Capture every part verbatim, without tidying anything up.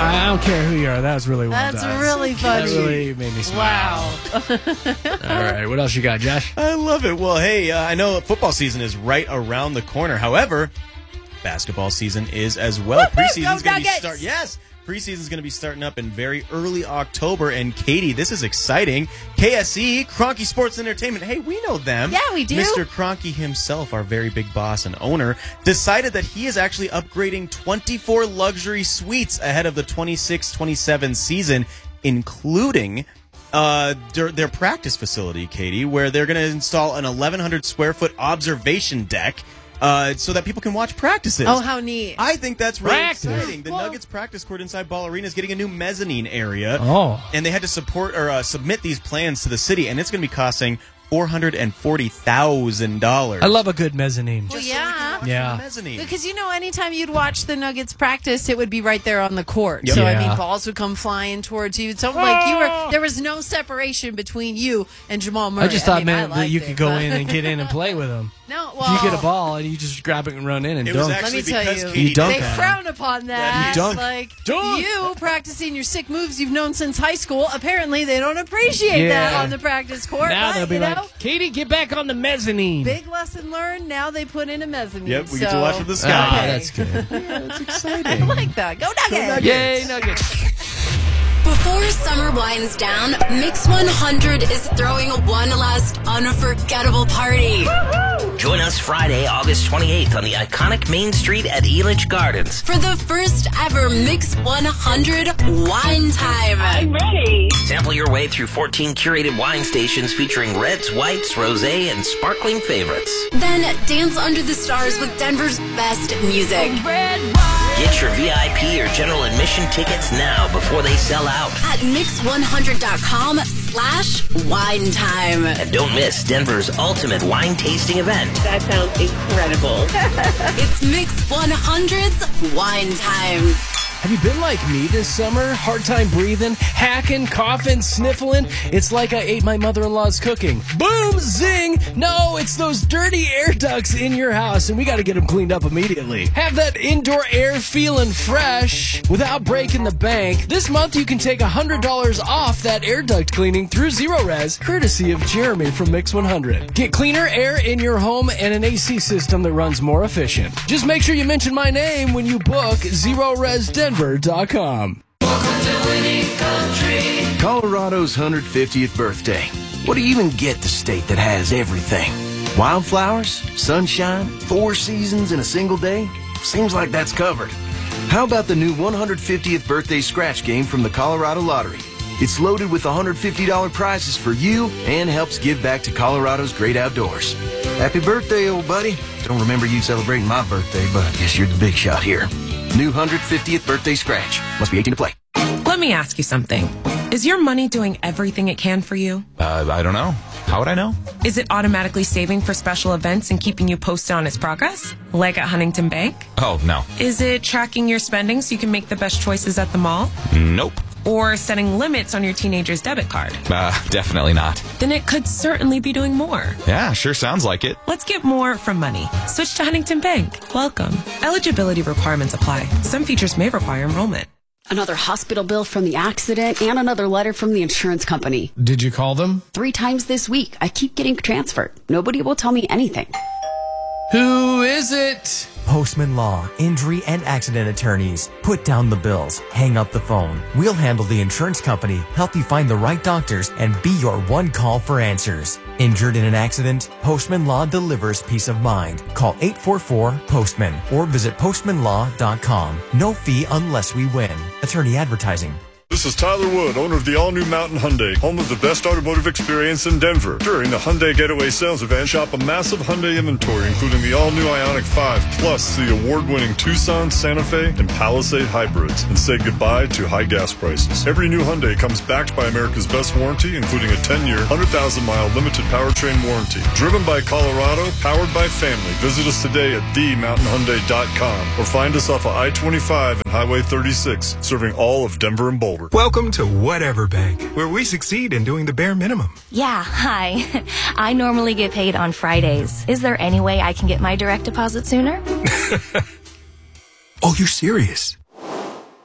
I don't care who you are. That was really well That's done. really funny. That really made me smile. Wow. All right, what else you got, Josh? I love it. Well, hey, uh, I know football season is right around the corner. However, basketball season is as well. Preseason's going to be start. Yes. Preseason's going to be starting up in very early October. And Katie, this is exciting. K S E, Kroenke Sports Entertainment. Hey, we know them. Yeah, we do. Mister Kroenke himself, our very big boss and owner, decided that he is actually upgrading twenty-four luxury suites ahead of the twenty-six twenty-seven season, including uh, their, their practice facility, Katie, where they're going to install an eleven hundred square foot observation deck. Uh, so that people can watch practices. Oh, how neat. I think that's really Practice. exciting. The Cool. Nuggets practice court inside Ball Arena is getting a new mezzanine area. Oh. And they had to support or uh, submit these plans to the city, and it's going to be costing four hundred forty thousand dollars. I love a good mezzanine. Well, Just so we yeah. can watch Yeah. the mezzanine. Because, you know, anytime you'd watch the Nuggets practice, it would be right there on the court. Yep. So, I Yeah. mean, balls would come flying towards you. So, like, you were, there was no separation between you and Jamal Murray. I just thought mean, I meant that liked you it, could go but- in and get in and play with them. No, If well. you get a ball and you just grab it and run in and It was dunk. actually Let me tell because you, Katie You dunk they at 'em. frown upon that. That you dunk. Like, Dunk. you practicing your sick moves you've known since high school, apparently they don't appreciate Yeah. that on the practice court. Now but, they'll be you like, know, Katie, get back on the mezzanine. big lesson learned. Now they put in a mezzanine. Yep, we so, get to watch from the Ah, sky. Okay. that's good. Yeah, it's I exciting. like that. Go Nuggets! Yay, Nuggets. Before summer winds down, Mix one hundred is throwing one last unforgettable party. Join us Friday, August twenty-eighth on the iconic Main Street at Elitch Gardens. For the first ever Mix one hundred Wine Time. I'm ready. Sample your way through fourteen curated wine stations featuring reds, whites, rosé, and sparkling favorites. Then dance under the stars with Denver's best music. Get your V I P or general admission tickets now before they sell out. At mix one hundred dot com slash wine time. And don't miss Denver's ultimate wine tasting event. That sounds incredible. It's Mix one hundred's Wine Time. Have you been like me this summer? Hard time breathing, hacking, coughing, sniffling? It's like I ate my mother-in-law's cooking. Boom, zing! No, it's those dirty air ducts in your house, and we got to get them cleaned up immediately. Have that indoor air feeling fresh without breaking the bank. This month you can take one hundred dollars off that air duct cleaning through Zero Res, courtesy of Jeremy from Mix one hundred. Get cleaner air in your home and an A C system that runs more efficient. Just make sure you mention my name when you book Zero Res Denver dot com. Colorado's one hundred fiftieth birthday. What do you even get the state that has everything? Wildflowers, sunshine, four seasons in a single day? Seems like that's covered. How about the new one hundred fiftieth birthday scratch game from the Colorado Lottery? It's loaded with one hundred fifty dollars prizes for you and helps give back to Colorado's great outdoors. Happy birthday, old buddy. Don't remember you celebrating my birthday, but I guess you're the big shot here. New one hundred fiftieth birthday scratch. Must be eighteen to play. Let me ask you something. Is your money doing everything it can for you? Uh, I don't know. How would I know? Is it automatically saving for special events and keeping you posted on its progress? Like at Huntington Bank? Oh, no. Is it tracking your spending so you can make the best choices at the mall? Nope. Or setting limits on your teenager's debit card? Uh, definitely not. Then it could certainly be doing more. Yeah, sure sounds like it. Let's get more from money. Switch to Huntington Bank. Welcome. Eligibility requirements apply. Some features may require enrollment. Another hospital bill from the accident and another letter from the insurance company. Did you call them? Three times this week. I keep getting transferred. Nobody will tell me anything. Who is it? Postman Law, injury and accident attorneys. Put down the bills. Hang up the phone. We'll handle the insurance company, help you find the right doctors, and be your one call for answers. Injured in an accident? Postman Law delivers peace of mind. Call eight four four, POSTMAN or visit postman law dot com. No fee unless we win. Attorney advertising. This is Tyler Wood, owner of the all-new Mountain Hyundai, home of the best automotive experience in Denver. During the Hyundai Getaway Sales Event, shop a massive Hyundai inventory, including the all-new Ioniq five, plus the award-winning Tucson, Santa Fe, and Palisade hybrids, and say goodbye to high gas prices. Every new Hyundai comes backed by America's best warranty, including a ten-year, one hundred thousand mile limited powertrain warranty. Driven by Colorado, powered by family. Visit us today at the mountain hyundai dot com or find us off of I twenty-five and Highway thirty-six, serving all of Denver and Boulder. Welcome to Whatever Bank, where we succeed in doing the bare minimum. Yeah, hi. I normally get paid on Fridays. Is there any way I can get my direct deposit sooner? Oh, you're serious?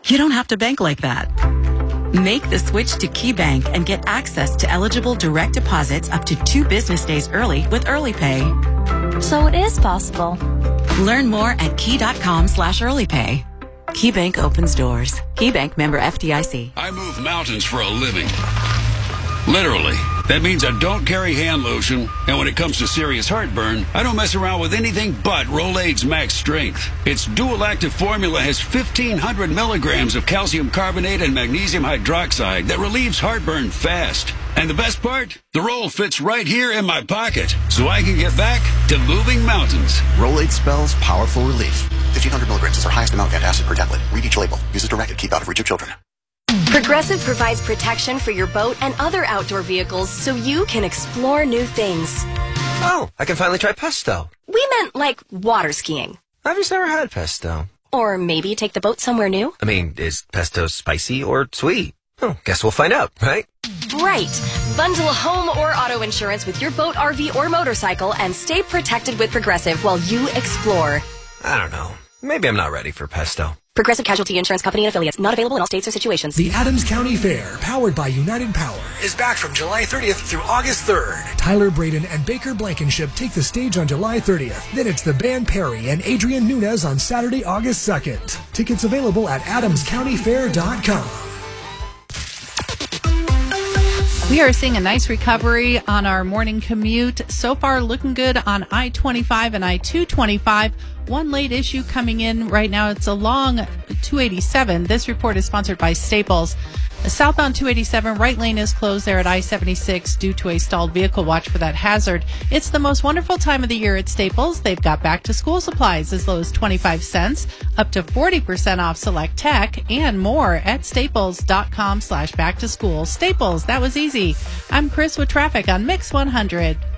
You don't have to bank like that. Make the switch to KeyBank and get access to eligible direct deposits up to two business days early with Early Pay. So it is possible. Learn more at key.com slash early pay. KeyBank opens doors. KeyBank member F D I C. I move mountains for a living. Literally. That means I don't carry hand lotion, and when it comes to serious heartburn, I don't mess around with anything but Rolaids Max Strength. Its dual-active formula has fifteen hundred milligrams of calcium carbonate and magnesium hydroxide that relieves heartburn fast. And the best part? The roll fits right here in my pocket, so I can get back to moving mountains. Rolaids spells powerful relief. fifteen hundred milligrams is our highest amount of antacid per tablet. Read each label. Use as directed. Keep out of reach of children. Progressive provides protection for your boat and other outdoor vehicles so you can explore new things. Oh, I can finally try pesto. We meant like water skiing. I've just never had pesto. Or maybe take the boat somewhere new. I mean, is pesto spicy or sweet? Oh, guess we'll find out, right? Right. Bundle home or auto insurance with your boat, R V, or motorcycle and stay protected with Progressive while you explore. I don't know. Maybe I'm not ready for pesto. Progressive Casualty Insurance Company and Affiliates. Not available in all states or situations. The Adams County Fair, powered by United Power, is back from July thirtieth through August third. Tyler Braden and Baker Blankenship take the stage on July thirtieth. Then it's the band Perry and Adrian Nunez on Saturday, August second. Tickets available at adams county fair dot com. We are seeing a nice recovery on our morning commute. So far, looking good on I twenty-five and I two twenty-five. One late issue coming in right now. It's along two eighty-seven. This report is sponsored by Staples. The southbound two eighty-seven right lane is closed there at I seventy-six due to a stalled vehicle. Watch for that hazard. It's the most wonderful time of the year at Staples. They've got back to school supplies as low as twenty-five cents, up to forty percent off select tech, and more at staples.com slash back to school. Staples, that was easy. I'm Chris with traffic on Mix one hundred.